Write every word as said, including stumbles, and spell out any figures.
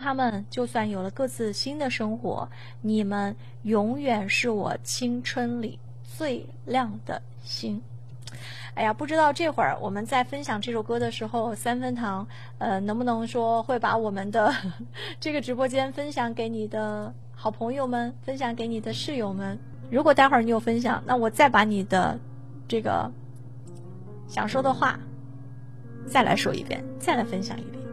他们就算有了各自新的生活，你们永远是我青春里最亮的星。哎呀，不知道这会儿我们在分享这首歌的时候，三分堂呃能不能说会把我们的这个直播间分享给你的好朋友们，分享给你的室友们。如果待会儿你有分享，那我再把你的这个想说的话再来说一遍，再来分享一遍。